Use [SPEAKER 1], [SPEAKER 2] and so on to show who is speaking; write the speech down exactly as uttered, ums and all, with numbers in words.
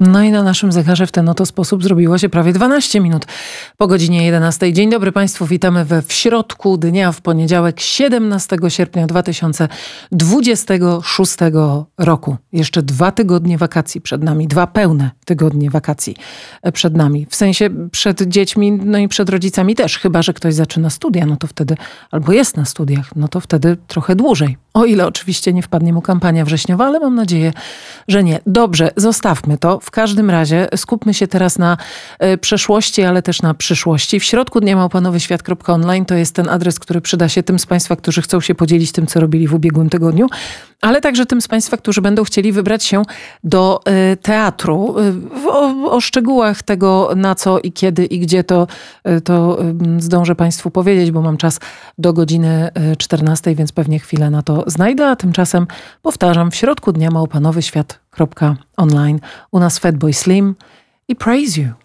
[SPEAKER 1] No i na naszym zegarze w ten oto sposób zrobiło się prawie dwanaście minut po godzinie jedenastej. Dzień dobry Państwu, witamy we w środku dnia w poniedziałek siedemnastego sierpnia dwa tysiące dwudziestego szóstego roku. Jeszcze dwa tygodnie wakacji przed nami, dwa pełne tygodnie wakacji przed nami. W sensie przed dziećmi, no i przed rodzicami też, chyba że ktoś zaczyna studia, no to wtedy, albo jest na studiach, no to wtedy trochę dłużej. O ile oczywiście nie wpadnie mu kampania wrześniowa, ale mam nadzieję, że nie. Dobrze, zostawmy to. W każdym razie skupmy się teraz na y, przeszłości, ale też na przyszłości. W środku dnia małpa nowy świat kropka online to jest ten adres, który przyda się tym z Państwa, którzy chcą się podzielić tym, co robili w ubiegłym tygodniu, ale także tym z Państwa, którzy będą chcieli wybrać się do y, teatru. Y, o, o szczegółach tego, na co i kiedy i gdzie to, y, to y, zdążę Państwu powiedzieć, bo mam czas do godziny czternastej, więc pewnie chwilę na to znajdę, a tymczasem powtarzam, w środku dnia małpa nowy świat kropka online. U nas Fatboy Slim i Praise You.